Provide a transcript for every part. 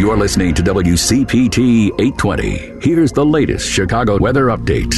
You're listening to WCPT 820. Here's the latest Chicago weather update.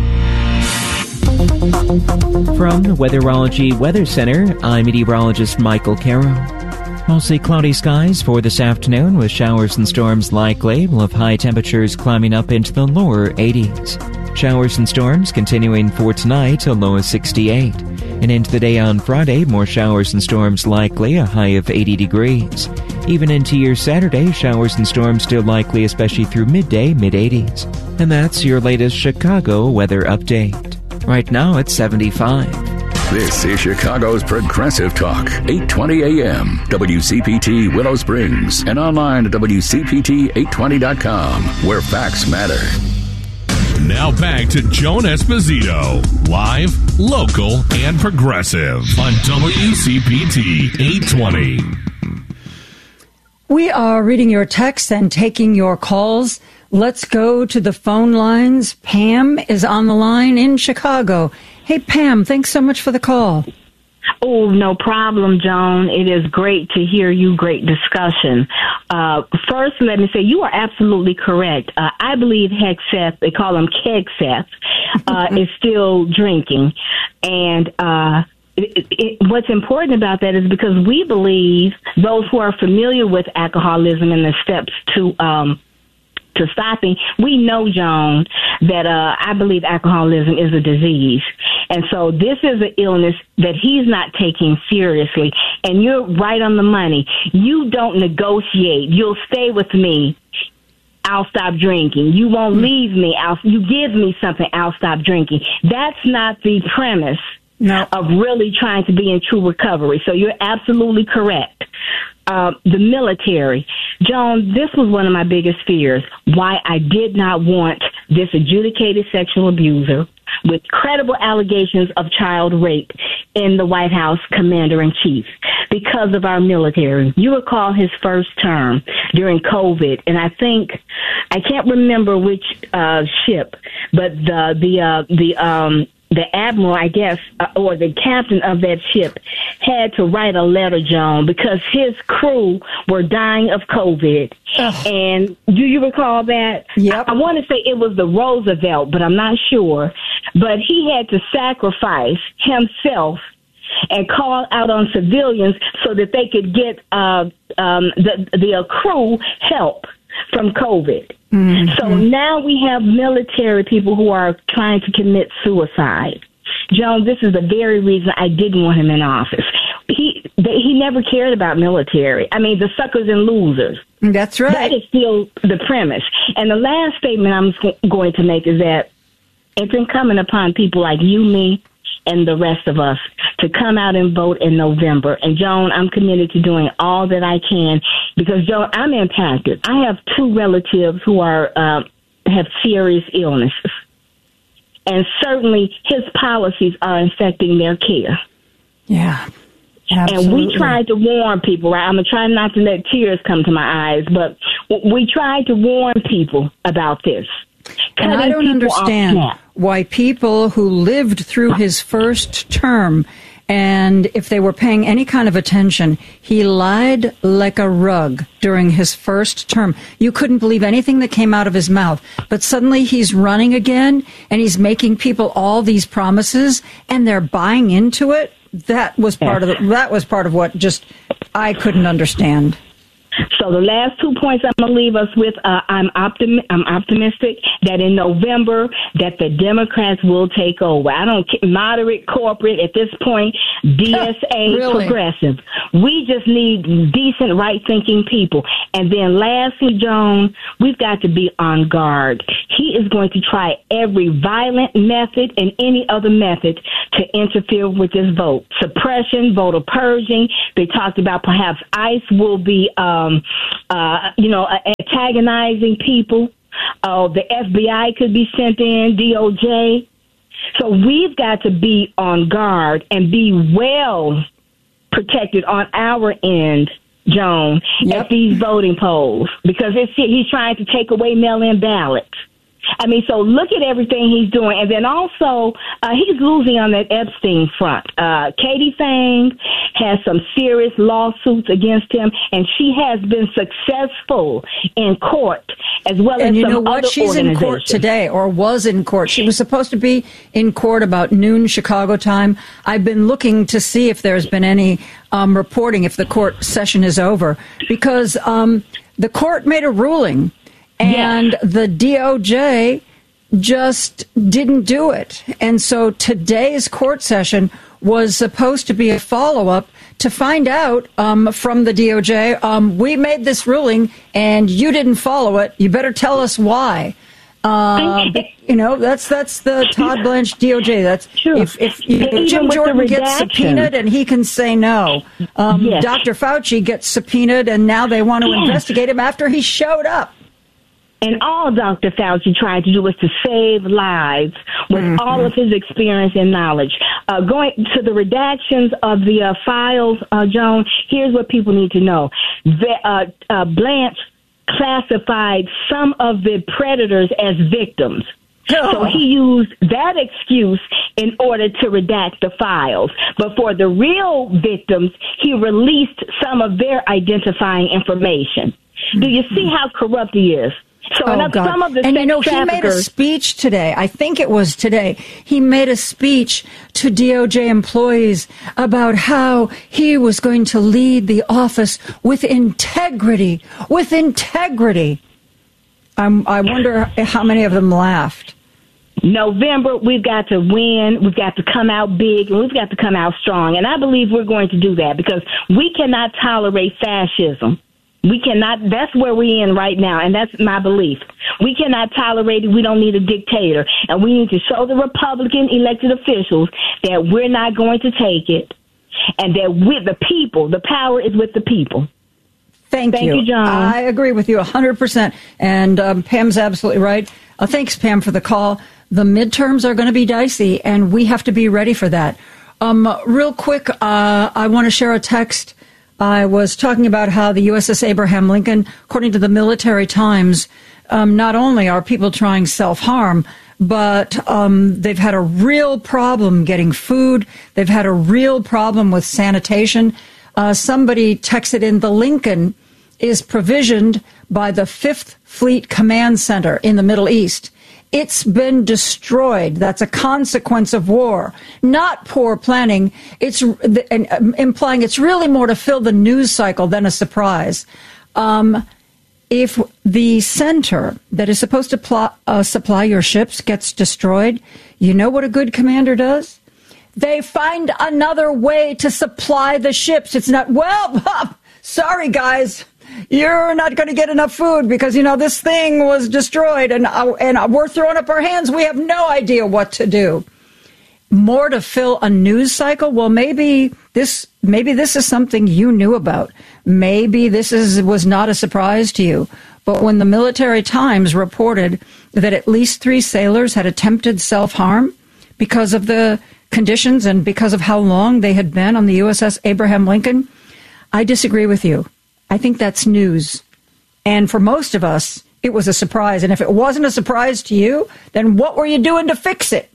From the Weatherology Weather Center, I'm meteorologist Michael Caro. Mostly cloudy skies for this afternoon with showers and storms likely. We'll have high temperatures climbing up into the lower 80s. Showers and storms continuing for tonight, a low of 68. And into the day on Friday, more showers and storms likely, a high of 80 degrees. Even into your Saturday, showers and storms still likely, especially through midday, mid-80s. And that's your latest Chicago weather update. Right now, it's 75. This is Chicago's Progressive Talk, 820 AM, WCPT Willow Springs, and online at WCPT820.com, where facts matter. Now back to Joan Esposito, live, local, and progressive on WCPT 820. We are reading your texts and taking your calls. Let's go to the phone lines. Pam is on the line in Chicago. Hey, Pam, thanks so much for the call. Oh, no problem, Joan. It is great to hear you. Great discussion. First, let me say you are absolutely correct. I believe Hegseth, they call him Kegseth, is still drinking. And what's important about that is because we believe those who are familiar with alcoholism and the steps to stopping, we know, Joan, that I believe alcoholism is a disease. And so this is an illness that he's not taking seriously. And you're right on the money. You don't negotiate. You'll stay with me. I'll stop drinking. You won't leave me. You give me something. I'll stop drinking. That's not the premise of really trying to be in true recovery. So you're absolutely correct. The military. Joan, this was one of my biggest fears, why I did not want this adjudicated sexual abuser with credible allegations of child rape in the White House commander-in-chief because of our military. You recall his first term during COVID, and I can't remember which ship, but the admiral, I guess, or the captain of that ship had to write a letter, Joan, because his crew were dying of COVID. Ugh. And do you recall that? Yep. I want to say it was the Roosevelt, but I'm not sure. But he had to sacrifice himself and call out on civilians so that they could get the crew help from COVID. Mm-hmm. So now we have military people who are trying to commit suicide. Joan, this is the very reason I didn't want him in office. He never cared about military. I mean, the suckers and losers. That's right. That is still the premise. And the last statement I'm going to make is that it's incumbent upon people like you, me, and the rest of us to come out and vote in November. And, Joan, I'm committed to doing all that I can because, Joan, I'm impacted. I have two relatives who are have serious illnesses. And certainly his policies are affecting their care. Yeah, absolutely. And we tried to warn people, right? I'm going to try not to let tears come to my eyes, but we tried to warn people about this. And I don't understand why people who lived through his first term, and if they were paying any kind of attention, he lied like a rug during his first term. You couldn't believe anything that came out of his mouth. But suddenly he's running again, and he's making people all these promises, and they're buying into it. That was part of what just I couldn't understand. So the last 2 points I'm going to leave us with, I'm optimistic that in November that the Democrats will take over. I don't care, moderate, corporate, at this point, DSA, really? Progressive. We just need decent, right-thinking people. And then lastly, Joan, we've got to be on guard. He is going to try every violent method and any other method to interfere with this vote. Suppression, voter purging. They talked about perhaps ICE will be antagonizing people. The FBI could be sent in, DOJ. So we've got to be on guard and be well protected on our end, Joan, at these voting polls, because he's trying to take away mail-in ballots. I mean, so look at everything he's doing. And then also, he's losing on that Epstein front. Katie Fang has some serious lawsuits against him, and she has been successful in court as well as some other organizations. And you know what? She's in court today, or was in court. She was supposed to be in court about noon Chicago time. I've been looking to see if there's been any reporting, if the court session is over, because the court made a ruling. And the DOJ just didn't do it. And so today's court session was supposed to be a follow-up to find out from the DOJ, we made this ruling and you didn't follow it. You better tell us why. You know, that's the Todd Blanche DOJ. That's true. If Jim Jordan gets subpoenaed and he can say no. Dr. Fauci gets subpoenaed and now they want to investigate him after he showed up. And all Dr. Fauci tried to do was to save lives with all of his experience and knowledge. Going to the redactions of the files, Joan, here's what people need to know. Blanche classified some of the predators as victims. So he used that excuse in order to redact the files. But for the real victims, he released some of their identifying information. Do you see how corrupt he is? So some of the and you know, he made a speech today. I think it was today. He made a speech to DOJ employees about how he was going to lead the office with integrity. With integrity. I wonder how many of them laughed. November, we've got to win. We've got to come out big, and we've got to come out strong. And I believe we're going to do that because we cannot tolerate fascism. We cannot, that's where we're in right now, and that's my belief. We cannot tolerate it. We don't need a dictator. And we need to show the Republican elected officials that we're not going to take it, and that with the people, the power is with the people. Thank you, John. I agree with you 100%. And Pam's absolutely right. Thanks, Pam, for the call. The midterms are going to be dicey, and we have to be ready for that. Real quick, I want to share a text. I was talking about how the USS Abraham Lincoln, according to the Military Times, not only are people trying self-harm, but they've had a real problem getting food. They've had a real problem with sanitation. Somebody texted in, the Lincoln is provisioned by the 5th Fleet Command Center in the Middle East. It's been destroyed. That's a consequence of war, not poor planning. It's implying it's really more to fill the news cycle than a surprise. If the center that is supposed to supply your ships gets destroyed, you know what a good commander does? They find another way to supply the ships. It's not, sorry, guys. You're not going to get enough food because, you know, this thing was destroyed and we're throwing up our hands. We have no idea what to do. More to fill a news cycle? Well, maybe this is something you knew about. Maybe this was not a surprise to you. But when the Military Times reported that at least 3 sailors had attempted self-harm because of the conditions and because of how long they had been on the USS Abraham Lincoln, I disagree with you. I think that's news. And for most of us, it was a surprise. And if it wasn't a surprise to you, then what were you doing to fix it?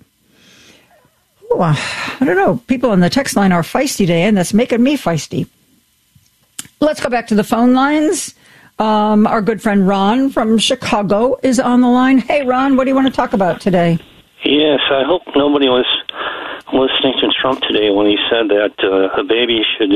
Ooh, I don't know. People on the text line are feisty today, and that's making me feisty. Let's go back to the phone lines. Our good friend Ron from Chicago is on the line. Hey, Ron, what do you want to talk about today? Yes, I hope nobody was listening to Trump today when he said that a baby should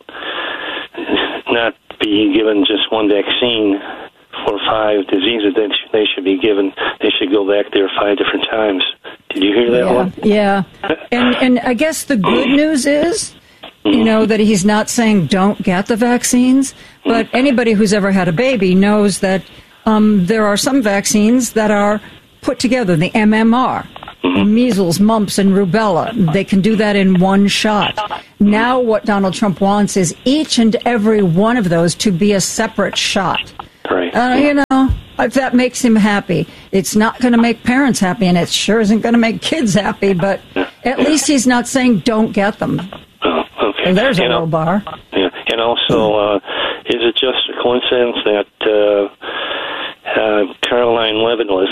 not be given just one vaccine for 5 diseases. They should be given. They should go back there 5 different times. Did you hear that one? Yeah. And I guess the good news is, you know, that he's not saying don't get the vaccines, but anybody who's ever had a baby knows that there are some vaccines that are put together, the MMR. Measles, mumps, and rubella. They can do that in one shot. Now what Donald Trump wants is each and every one of those to be a separate shot. Right. You know, if that makes him happy. It's not going to make parents happy, and it sure isn't going to make kids happy, but at least he's not saying don't get them. Oh, okay. And there's a low bar. Yeah. And also, is it just a coincidence that Caroline Levitt was left behind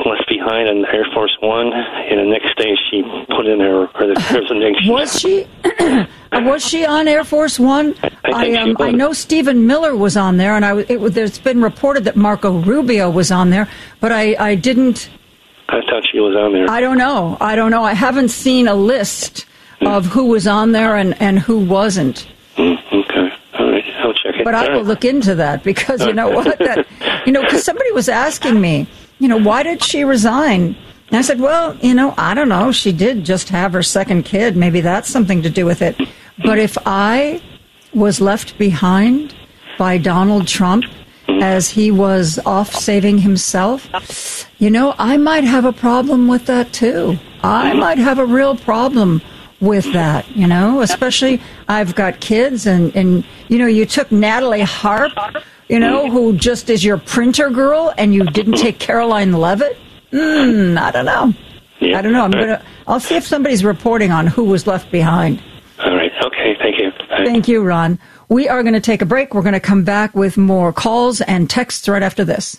behind on Air Force One, and the next day she put in her resignation. Was she on Air Force One? I know Stephen Miller was on there, and there's been reported that Marco Rubio was on there, but I didn't. I thought she was on there. I don't know. I haven't seen a list of who was on there and who wasn't. Okay. All right. I'll check it. But I will look into that because you know what? Because somebody was asking me, why did she resign? And I said, well, I don't know. She did just have her second kid. Maybe that's something to do with it. But if I was left behind by Donald Trump as he was off saving himself, I might have a problem with that too. I might have a real problem with that, especially I've got kids and you took Natalie Harp, who just is your printer girl and you didn't take Caroline Levitt. I don't know. Yeah. I don't know. I'll see if somebody's reporting on who was left behind. All right. Okay. Thank you. Thank you, Ron. We are going to take a break. We're going to come back with more calls and texts right after this.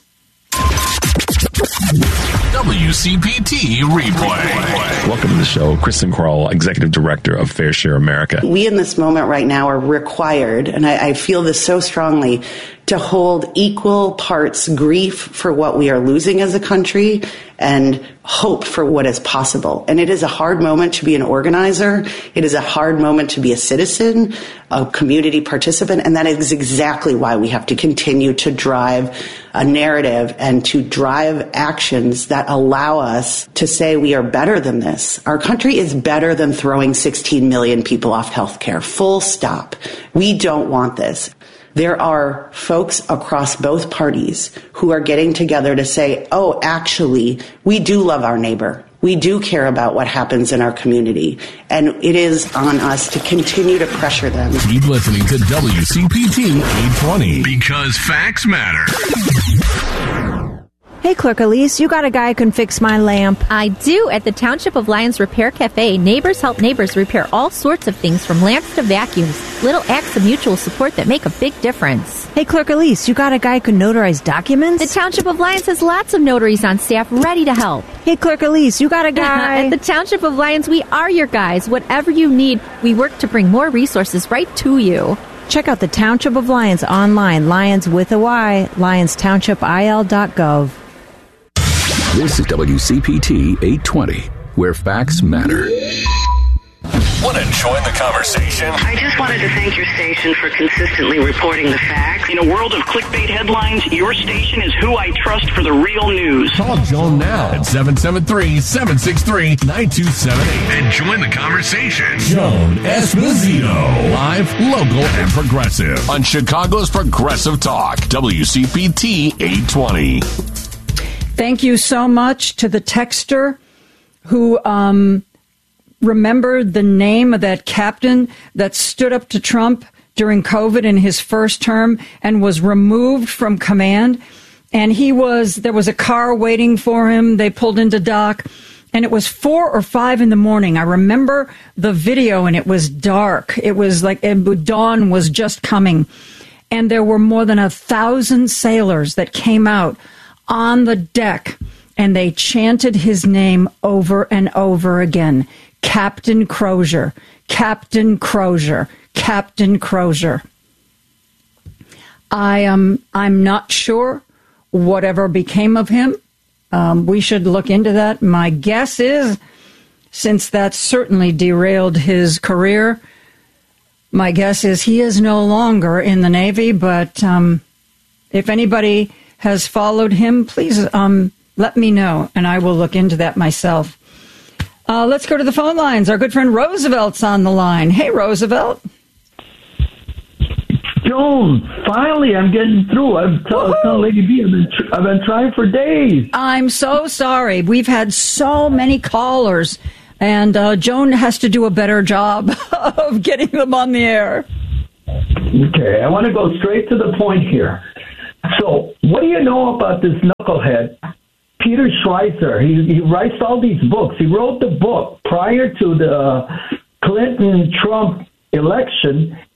WCPT Replay. Welcome to the show. Kristen Kroll, Executive Director of Fair Share America. We in this moment right now are required, and I feel this so strongly, to hold equal parts grief for what we are losing as a country and hope for what is possible. And it is a hard moment to be an organizer. It is a hard moment to be a citizen, a community participant. And that is exactly why we have to continue to drive a narrative and to drive actions that allow us to say we are better than this. Our country is better than throwing 16 million people off health care. Full stop. We don't want this. There are folks across both parties who are getting together to say, oh, actually, we do love our neighbor. We do care about what happens in our community. And it is on us to continue to pressure them. Keep listening to WCPT 820 because facts matter. Hey, Clerk Elise, you got a guy who can fix my lamp. I do. At the Township of Lyons Repair Cafe, neighbors help neighbors repair all sorts of things from lamps to vacuums. Little acts of mutual support that make a big difference. Hey, Clerk Elise, you got a guy who can notarize documents? The Township of Lyons has lots of notaries on staff ready to help. Hey, Clerk Elise, you got a guy... At the Township of Lyons, we are your guys. Whatever you need, we work to bring more resources right to you. Check out the Township of Lyons online, Lyons with a Y, lyonstownshipil.gov. This is WCPT 820, where facts matter. Want to join the conversation? I just wanted to thank your station for consistently reporting the facts. In a world of clickbait headlines, your station is who I trust for the real news. Call Joan now at 773-763-9278 and join the conversation. Joan Esposito, live, local, and progressive on Chicago's Progressive Talk, WCPT 820. Thank you so much to the texter who remembered the name of that captain that stood up to Trump during COVID in his first term and was removed from command. And there was a car waiting for him. They pulled into dock and it was 4 or 5 in the morning. I remember the video and it was dark. It was like dawn was just coming. And there were more than 1,000 sailors that came out on the deck, and they chanted his name over and over again. Captain Crozier, Captain Crozier, Captain Crozier. I'm not sure whatever became of him. We should look into that. My guess is, since that certainly derailed his career, my guess is he is no longer in the Navy, but if anybody has followed him, please let me know, and I will look into that myself. Let's go to the phone lines. Our good friend Roosevelt's on the line. Hey, Roosevelt. Joan, finally, I'm getting through. I'm telling Lady B, I've been trying for days. I'm so sorry. We've had so many callers, and Joan has to do a better job of getting them on the air. Okay, I want to go straight to the point here. So, what do you know about this knucklehead, Peter Schweizer? He writes all these books. He wrote the book prior to the Clinton-Trump election.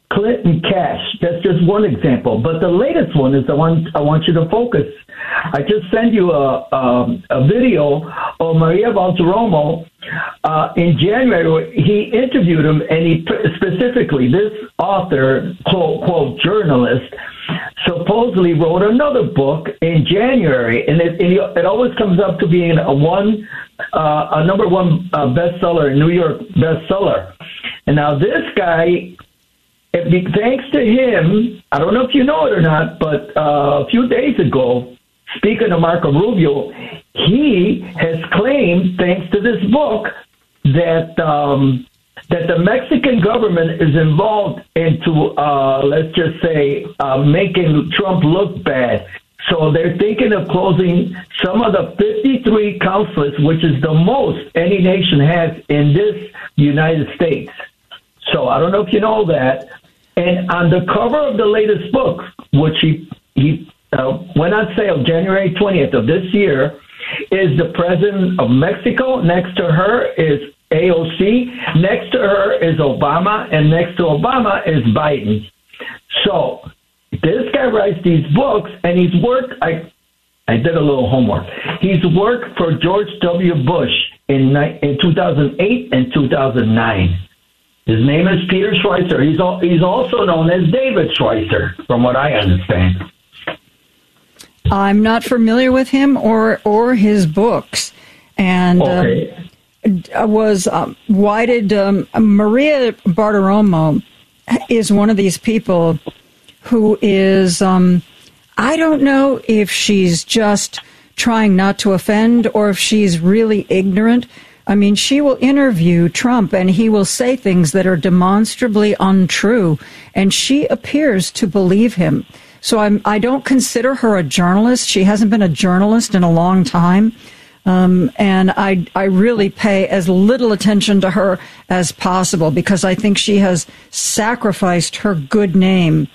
Clinton cash. That's just one example. But the latest one is the one I want you to focus. I just sent you a video of Maria Valteromo in January. He interviewed him, and he specifically, this author, quote, journalist, supposedly wrote another book in January, and it always comes up to being a number one bestseller, New York bestseller. And now this guy, thanks to him, I don't know if you know it or not, but a few days ago, speaking to Marco Rubio, he has claimed, thanks to this book, that the Mexican government is involved into, let's just say, making Trump look bad. So they're thinking of closing some of the 53 consulates, which is the most any nation has in this United States. So I don't know if you know that. And on the cover of the latest book, which he went on sale January 20th of this year, is the president of Mexico. Next to her is AOC. Next to her is Obama. And next to Obama is Biden. So this guy writes these books, and he's worked, I did a little homework. He's worked for George W. Bush in 2008 and 2009. His name is Peter Schweizer. He's also known as David Schweizer, from what I understand. I'm not familiar with him or his books. And okay. Why did Maria Bartiromo is one of these people who is, I don't know if she's just trying not to offend or if she's really ignorant. I mean, she will interview Trump and he will say things that are demonstrably untrue, and she appears to believe him. So I don't consider her a journalist. She hasn't been a journalist in a long time. And I really pay as little attention to her as possible because I think she has sacrificed her good name.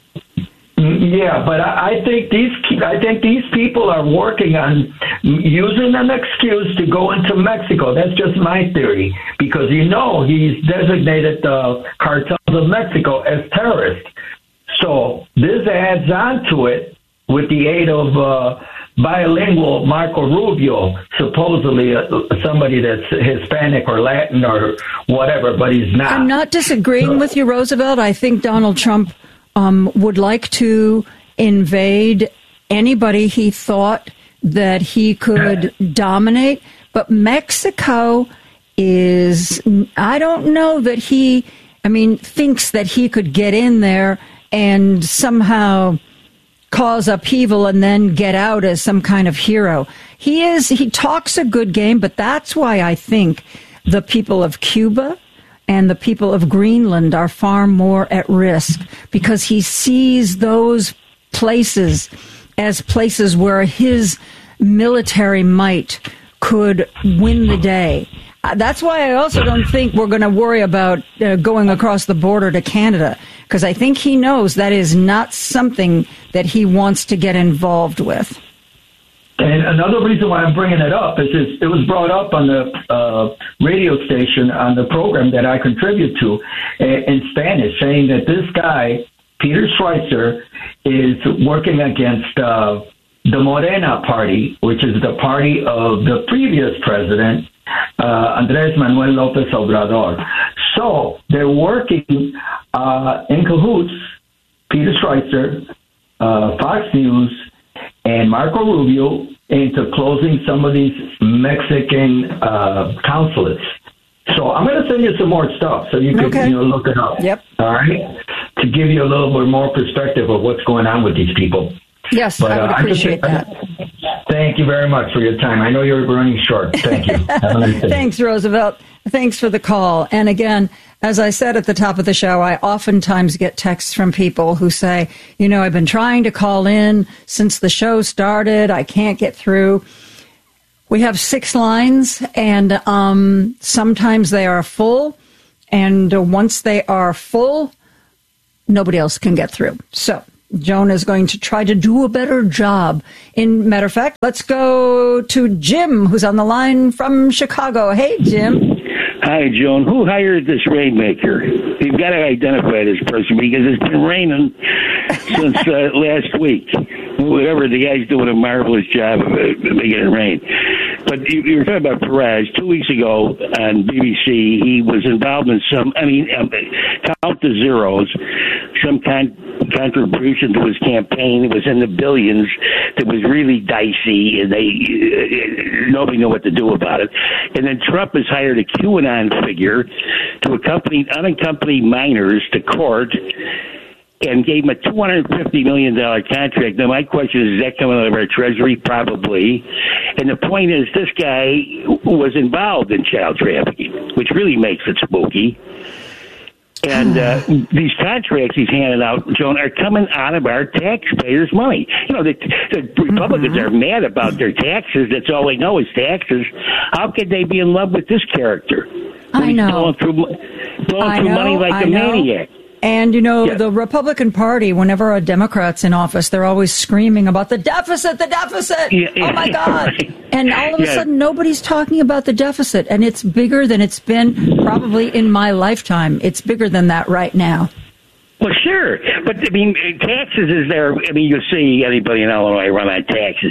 Yeah, but I think these people are working on using an excuse to go into Mexico. That's just my theory, because he's designated the cartels of Mexico as terrorists. So this adds on to it with the aid of bilingual Marco Rubio, supposedly somebody that's Hispanic or Latin or whatever, but he's not. I'm not disagreeing with you, Roosevelt. I think Donald Trump would like to invade anybody he thought that he could dominate. But Mexico is, I don't know that he, thinks that he could get in there and somehow cause upheaval and then get out as some kind of hero. He talks a good game, but that's why I think the people of Cuba and the people of Greenland are far more at risk, because he sees those places as places where his military might could win the day. That's why I also don't think we're going to worry about going across the border to Canada, because I think he knows that is not something that he wants to get involved with. And another reason why I'm bringing it up is it was brought up on the radio station on the program that I contribute to in Spanish, saying that this guy, Peter Schweizer, is working against the Morena party, which is the party of the previous president, Andrés Manuel López Obrador. So they're working in cahoots, Peter Schweizer, Fox News, and Marco Rubio, into closing some of these Mexican consulates. So I'm going to send you some more stuff so you can look it up. Yep. All right? To give you a little bit more perspective of what's going on with these people. Yes, but, I would appreciate that. Thank you very much for your time. I know you're running short. Thank you. Have a nice day. Thanks, Roosevelt. Thanks for the call. And again, as I said at the top of the show, I oftentimes get texts from people who say, I've been trying to call in since the show started. I can't get through. We have 6 lines, and sometimes they are full. And once they are full, nobody else can get through. So Joan is going to try to do a better job. In matter of fact, let's go to Jim, who's on the line from Chicago. Hey, Jim. Hi, Joan. Who hired this rainmaker? You've got to identify this person because it's been raining since last week. Whatever, the guy's doing a marvelous job of making it rain. But you were talking about Perez. 2 weeks ago on BBC, he was involved in count the zeros, some contribution to his campaign. It was in the billions. That was really dicey, and nobody knew what to do about it. And then Trump has hired a QAnon figure to accompany unaccompanied minors to court and gave him a $250 million contract. Now, my question is that coming out of our Treasury? Probably. And the point is, this guy was involved in child trafficking, which really makes it spooky. And these contracts he's handing out, Joan, are coming out of our taxpayers' money. You know, the Republicans are mad about their taxes. That's all they know is taxes. How could they be in love with this character? I know. Blowing through money like a maniac. And, the Republican Party, whenever a Democrat's in office, they're always screaming about the deficit, oh, my God. Right. And all of a sudden, nobody's talking about the deficit. And it's bigger than it's been probably in my lifetime. It's bigger than that right now. Well, sure. But, taxes is there. You see anybody in Illinois run on taxes.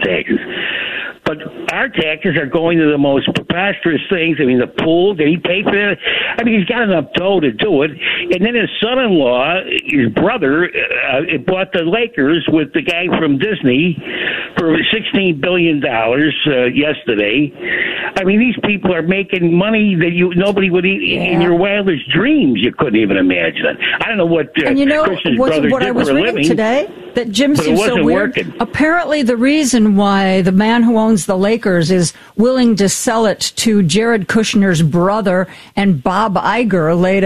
But our taxes are going to the most preposterous things. The pool, did he pay for that? He's got enough dough to do it. And then his son-in-law, his brother, bought the Lakers with the guy from Disney for $16 billion yesterday. These people are making money that nobody would in your wildest dreams. You couldn't even imagine it. I don't know what Christian's brother did I was for a reading living today that Jim seems so weird. Working. Apparently, the reason why the man who owns the Lakers is willing to sell it to Jared Kushner's brother and Bob Iger, late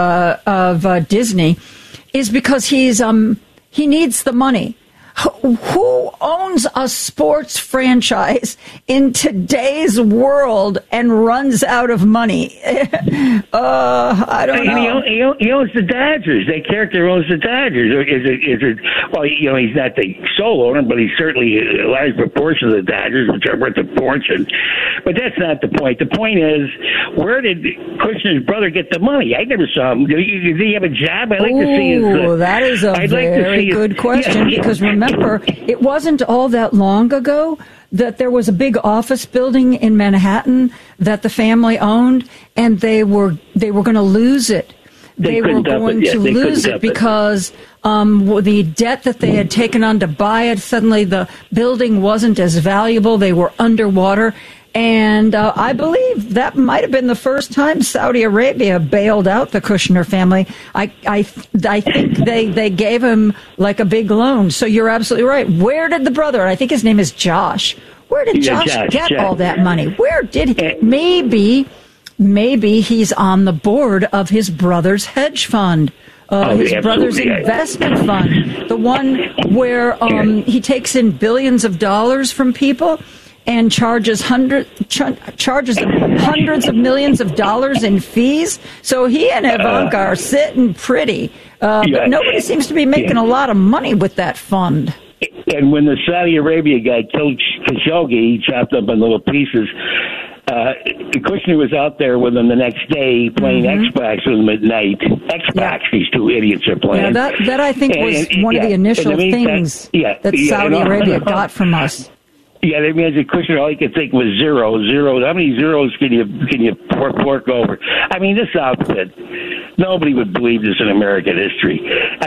of Disney, is because he needs the money. Who owns a sports franchise in today's world and runs out of money? I don't know. He owns the Dodgers. That character owns the Dodgers. Well, he's not the sole owner, but he's certainly a large proportion of the Dodgers, which are worth a fortune. But that's not the point. The point is, where did Kushner's brother get the money? I never saw him. Did he have a job? I'd like to see his. That is a very good question, because remember, it wasn't all that long ago that there was a big office building in Manhattan that the family owned, and they were going to lose it. They were going to lose it because the debt that they had taken on to buy it, suddenly the building wasn't as valuable. They were underwater. And I believe that might have been the first time Saudi Arabia bailed out the Kushner family. I think they gave him like a big loan. So you're absolutely right. Where did the brother, I think his name is Josh, where did Josh get all that money? Where did he? Maybe he's on the board of his brother's hedge fund. His brother's investment fund. The one where he takes in billions of dollars from people and charges hundreds of millions of dollars in fees. So he and Ivanka are sitting pretty. But nobody seems to be making a lot of money with that fund. And when the Saudi Arabia guy killed Khashoggi, he chopped up in little pieces. Kushner was out there with him the next day playing Xbox with him at night. These two idiots are playing. Yeah, that I think was one of the initial things that Saudi Arabia got from us. Yeah, that means Kushner, all he could think was zero. How many zeros can you fork over? This outfit, nobody would believe this in American history.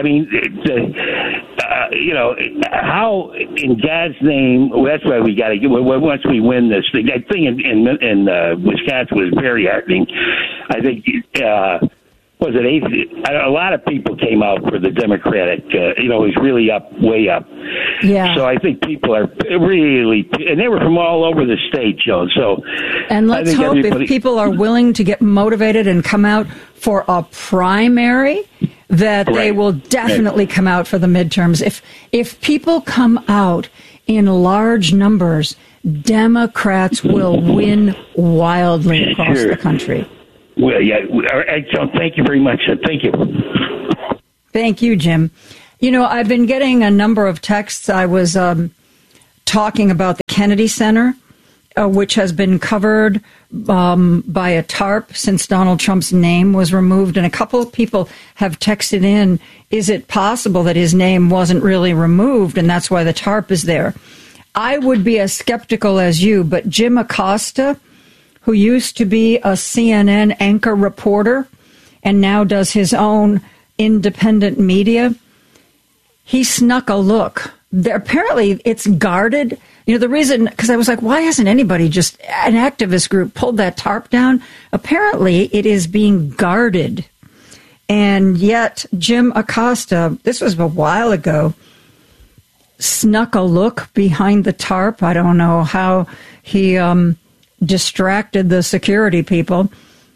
How in God's name? Well, that's why we got to get. Once we win this thing, that thing in Wisconsin was very heartening. I think. Was it 8? A lot of people came out for the Democratic. It was really way up. Yeah. So I think people are really, and they were from all over the state, Joan. So, and let's hope if people are willing to get motivated and come out for a primary, that they will definitely come out for the midterms. If people come out in large numbers, Democrats will win wildly across the country. Well, yeah. All right, John, thank you very much. Thank you. Thank you, Jim. I've been getting a number of texts. I was talking about the Kennedy Center which has been covered by a tarp since Donald Trump's name was removed. And a couple of people have texted in, is it possible that his name wasn't really removed and that's why the tarp is there? I would be as skeptical as you, but Jim Acosta, who used to be a CNN anchor reporter and now does his own independent media, he snuck a look. Apparently, it's guarded. You know, the reason, because I was like, why hasn't anybody, just an activist group, pulled that tarp down? Apparently, it is being guarded. And yet, Jim Acosta, this was a while ago, snuck a look behind the tarp. I don't know how he distracted the security people.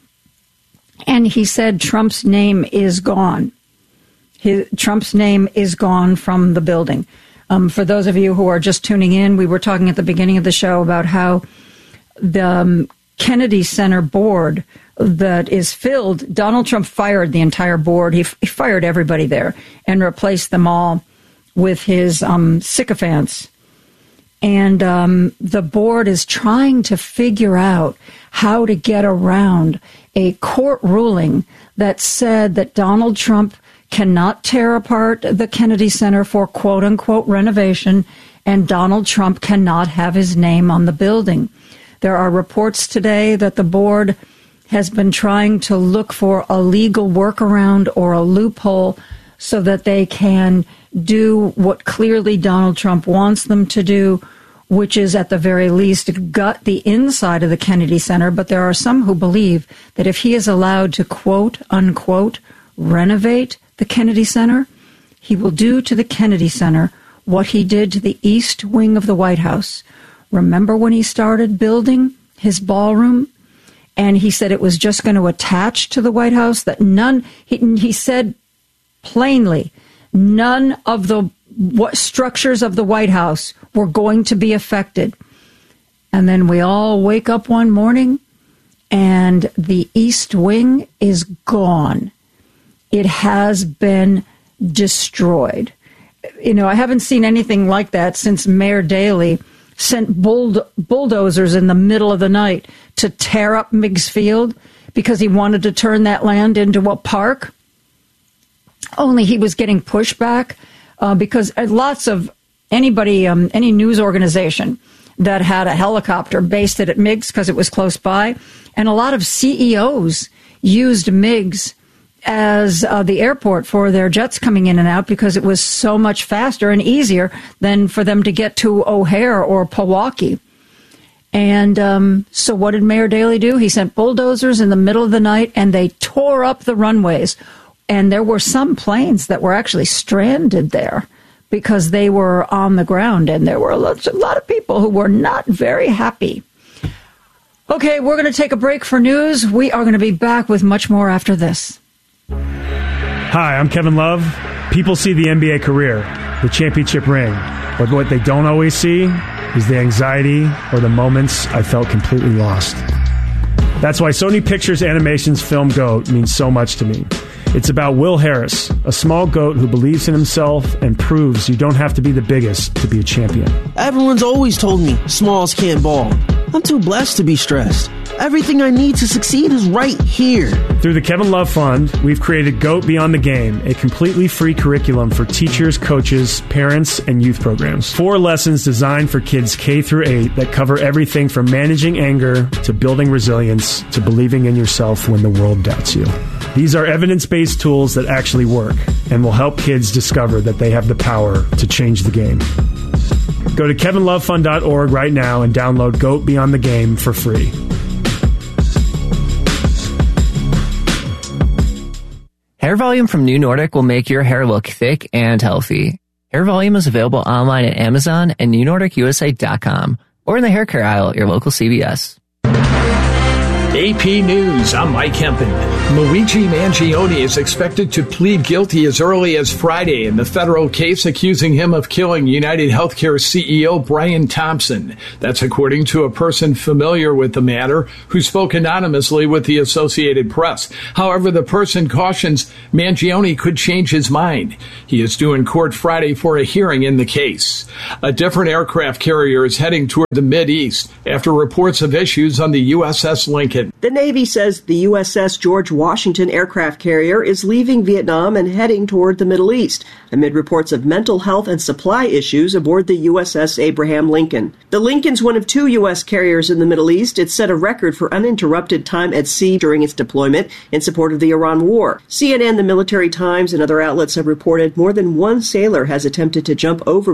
And he said Trump's name is gone. Trump's name is gone from the building. For those of you who are just tuning in, we were talking at the beginning of the show about how the Kennedy Center board that is filled, Donald Trump fired the entire board. He fired everybody there and replaced them all with his sycophants. And the board is trying to figure out how to get around a court ruling that said that Donald Trump cannot tear apart the Kennedy Center for quote-unquote renovation, and Donald Trump cannot have his name on the building. There are reports today that the board has been trying to look for a legal workaround or a loophole so that they can do what clearly Donald Trump wants them to do, which is at the very least gut the inside of the Kennedy Center. But there are some who believe that if he is allowed to quote-unquote renovate the Kennedy Center, he will do to the Kennedy Center what he did to the East Wing of the White House. Remember when he started building his ballroom and he said it was just going to attach to the White House, that he said plainly, none of the structures of the White House were going to be affected. And then we all wake up one morning and the East Wing is gone. It has been destroyed. You know, I haven't seen anything like that since Mayor Daley sent bulldozers in the middle of the night to tear up Meigs Field because he wanted to turn that land into a park. Only he was getting pushback because lots of any news organization that had a helicopter based it at Meigs because it was close by, and a lot of CEOs used Meigs as the airport for their jets coming in and out because it was so much faster and easier than for them to get to O'Hare or Pewaukee. And so what did Mayor Daley do? He sent bulldozers in the middle of the night and they tore up the runways. And there were some planes that were actually stranded there because they were on the ground. And there were a lot of people who were not very happy. Okay, we're going to take a break for news. We are going to be back with much more after this. Hi, I'm Kevin Love. People see the NBA career, the championship ring, but what they don't always see is the anxiety or the moments I felt completely lost. That's why Sony Pictures Animation's film GOAT means so much to me. It's about Will Harris, a small goat who believes in himself and proves you don't have to be the biggest to be a champion. Everyone's always told me smalls can't ball. I'm too blessed to be stressed. Everything I need to succeed is right here. Through the Kevin Love Fund, we've created GOAT Beyond the Game, a completely free curriculum for teachers, coaches, parents, and youth programs. 4 lessons designed for kids K through 8 that cover everything from managing anger to building resilience to believing in yourself when the world doubts you. These are evidence-based tools that actually work and will help kids discover that they have the power to change the game. Go to kevinlovefund.org right now and download GOAT Beyond the Game for free. Hair Volume from New Nordic will make your hair look thick and healthy. Hair Volume is available online at Amazon and NewNordicUSA.com or in the hair care aisle at your local CVS. AP News, I'm Mike Hempen. Luigi Mangione is expected to plead guilty as early as Friday in the federal case accusing him of killing United Healthcare CEO Brian Thompson. That's according to a person familiar with the matter who spoke anonymously with the Associated Press. However, the person cautions Mangione could change his mind. He is due in court Friday for a hearing in the case. A different aircraft carrier is heading toward the Mideast after reports of issues on the USS Lincoln. The Navy says the USS George Washington aircraft carrier is leaving Vietnam and heading toward the Middle East, amid reports of mental health and supply issues aboard the USS Abraham Lincoln. The Lincoln's one of 2 U.S. carriers in the Middle East. It set a record for uninterrupted time at sea during its deployment in support of the Iran war. CNN, the Military Times, and other outlets have reported more than one sailor has attempted to jump over